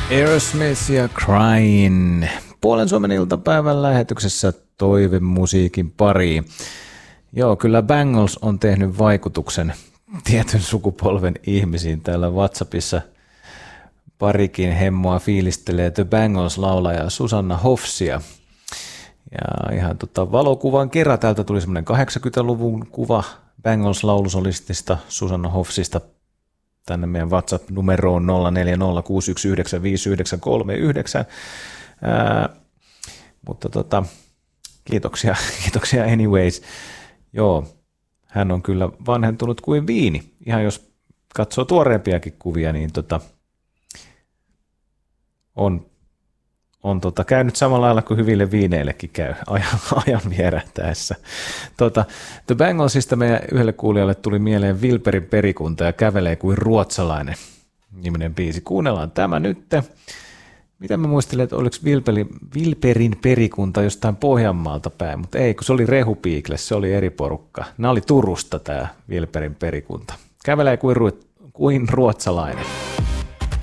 Aerosmith ja Crying. Puolen Suomen iltapäivän lähetyksessä toivemusiikin pariin. Joo, kyllä Bangles on tehnyt vaikutuksen tietyn sukupolven ihmisiin. Täällä WhatsAppissa parikin hemmoa fiilistelee The Bangles-laulaja Susanna Hoffsia. Ja ihan valokuvan kerran täältä tuli semmoinen 80-luvun kuva Bangles-laulusolistista Susanna Hoffsista tänne meidän WhatsApp-numeroon 0406195939. Mutta kiitoksia anyways. Joo, hän on kyllä vanhentunut kuin viini. Ihan jos katsoo tuoreempiakin kuvia, niin on käynyt samalla lailla kuin hyville viineillekin käy ajan vierähtäessä. The Banglesista meidän yhdelle kuulijalle tuli mieleen Vilperin perikunta ja kävelee kuin ruotsalainen niminen biisi. Kuunnellaan tämä nyt. Mitä mä muistelin, että oliko Vilperin perikunta jostain Pohjanmaalta päin, mutta ei, kun se oli Rehupiikle, se oli eri porukka. Nämä oli Turusta tämä Vilperin perikunta. Kävelee kuin ruotsalainen.